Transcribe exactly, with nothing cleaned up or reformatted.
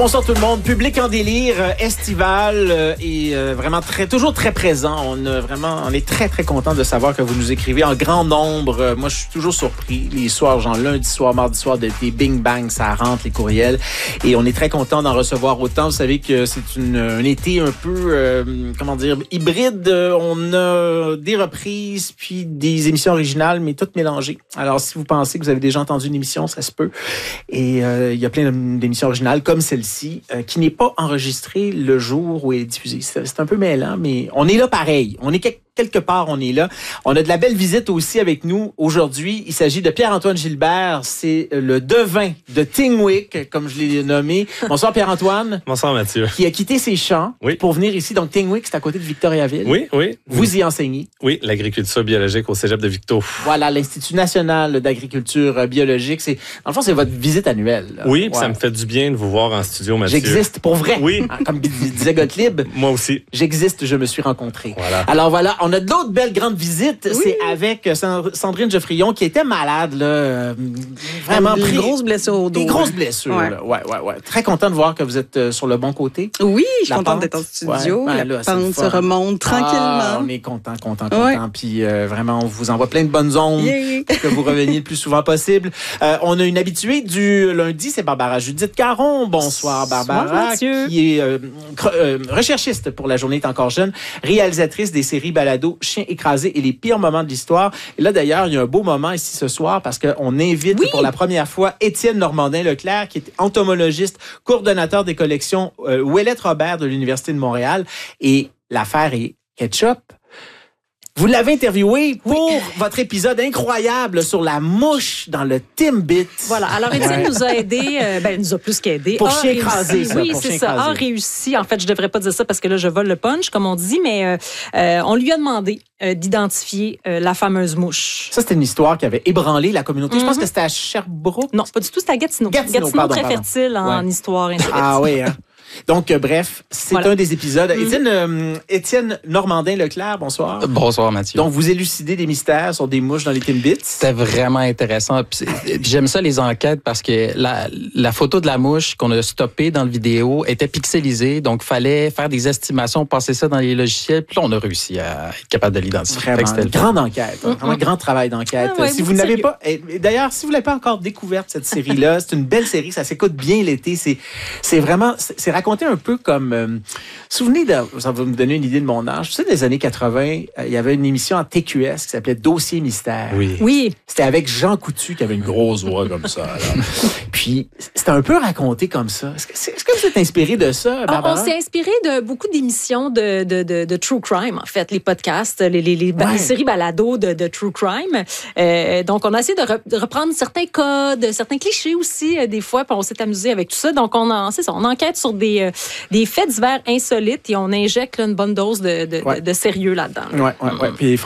Bonsoir tout le monde. Public en délire, euh, estival euh, et euh, vraiment très, toujours très présent. On a vraiment, on est très très content de savoir que vous nous écrivez en grand nombre. Euh, moi, je suis toujours surpris les soirs, genre lundi soir, mardi soir, de, des bing bang, ça rentre les courriels et on est très content d'en recevoir autant. Vous savez que c'est une, un été un peu, euh, comment dire, hybride. On a des reprises puis des émissions originales, mais toutes mélangées. Alors, si vous pensez que vous avez déjà entendu une émission, ça se peut. Et euh, il y a plein d'émissions originales comme celle-ci. Euh, qui n'est pas enregistrée le jour où elle est diffusée. C'est, c'est un peu mêlant, mais on est là pareil. On est quelque quelque part, on est là. On a de la belle visite aussi avec nous aujourd'hui. Il s'agit de Pierre-Antoine Gilbert. C'est le devin de Tingwick, comme je l'ai nommé. Bonsoir Pierre-Antoine. Bonsoir Mathieu. Qui a quitté ses champs oui. pour venir ici. Donc Tingwick, c'est à côté de Victoriaville. Oui, oui. Vous y enseignez. Oui, l'agriculture biologique au Cégep de Victo. Voilà, l'Institut national d'agriculture biologique. C'est, dans le fond, c'est votre visite annuelle. Là. Oui, ouais. puis ça me fait du bien de vous voir en studio, Mathieu. J'existe pour vrai. Oui. Comme disait Gottlieb. Moi aussi. J'existe, je me suis rencontré. Voilà. Alors voilà, on a d'autres belles grandes visites. Oui. C'est avec Sandrine Geoffrion qui était malade, là. Vraiment Des pris. grosses blessures au dos. Des grosses blessures, ouais. là. Ouais, ouais, ouais. Très content de voir que vous êtes sur le bon côté. Oui, je suis La contente pente. d'être en studio. Ouais, ben la là, pente se remonte tranquillement. Ah, on est content, content, content. Ouais. Puis euh, vraiment, on vous envoie plein de bonnes ondes yeah. pour que vous reveniez le plus souvent possible. Euh, on a une habituée du lundi, c'est Barbara Judith Caron. Bonsoir, Barbara. Bonsoir, Mathieu. Qui est euh, euh, recherchiste pour La Journée est encore jeune, réalisatrice des séries balado Chien écrasé et les pires moments de l'histoire. Et là, d'ailleurs, il y a un beau moment ici ce soir parce qu'on invite oui. pour la première fois Étienne Normandin-Leclerc, qui est entomologiste, coordonnateur des collections euh, Ouellette-Robert de l'Université de Montréal. Et l'affaire est ketchup. Vous l'avez interviewé pour oui. votre épisode incroyable sur la mouche dans le Timbit. Voilà. Alors, Étienne ouais. nous a aidé, euh, ben, nous a plus qu'aidé. Pour chien écrasé, ça. Oui, pour c'est chien ça. écrasé. A réussi. En fait, je devrais pas dire ça parce que là, je vole le punch, comme on dit, mais euh, euh, on lui a demandé euh, d'identifier euh, la fameuse mouche. Ça, c'était une histoire qui avait ébranlé la communauté. Mm-hmm. Je pense que c'était à Sherbrooke. Non, pas du tout. C'était à Gatineau. Gatineau, Gatineau pardon, très pardon. fertile en ouais. histoire. Ah oui, hein? Donc, euh, bref, c'est voilà. un des épisodes. Mm-hmm. Étienne, euh, Étienne Normandin-Leclerc, bonsoir. Bonsoir, Mathieu. Donc, vous élucidez des mystères sur des mouches dans les Timbits. C'était vraiment intéressant. Puis, puis j'aime ça, les enquêtes, parce que la, la photo de la mouche qu'on a stoppée dans le vidéo était pixelisée. Donc, il fallait faire des estimations, passer ça dans les logiciels. Puis là, on a réussi à être capable de l'identifier. Vraiment, une grande enquête. Hein, mm-hmm. Vraiment un grand travail d'enquête. Ah ouais, si vous n'avez pas... Et d'ailleurs, si vous n'avez pas encore découvert cette série-là, c'est une belle série. Ça s'écoute bien l'été. C'est, c'est vraiment... C'est, c'est raconté un peu comme... Euh, souvenez, de, ça va me donner une idée de mon âge. Tu sais, dans les années quatre-vingts, euh, il y avait une émission en T Q S qui s'appelait Dossier Mystère. Oui. oui. C'était avec Jean Coutu qui avait une grosse voix comme ça. Alors. Puis, c'était un peu raconté comme ça. Est-ce que, est-ce que vous êtes inspiré de ça, Barbara? On s'est inspiré de beaucoup d'émissions de, de, de, de True Crime, en fait. Les podcasts, les, les, les, ouais. les séries balado de, de True Crime. Euh, donc, on a essayé de, re, de reprendre certains codes, certains clichés aussi, euh, des fois, puis on s'est amusé avec tout ça. Donc, on, en, c'est ça, on enquête sur des, euh, des faits divers insolites et on injecte là, une bonne dose de, de, ouais. de, de sérieux là-dedans. Oui, oui, oui.